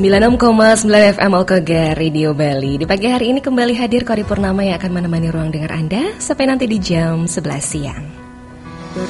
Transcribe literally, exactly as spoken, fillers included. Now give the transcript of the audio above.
sembilan puluh enam koma sembilan F M O K G Radio Bali. Di pagi hari ini kembali hadir Kori Purnama yang akan menemani ruang dengar Anda sampai nanti di jam sebelas siang.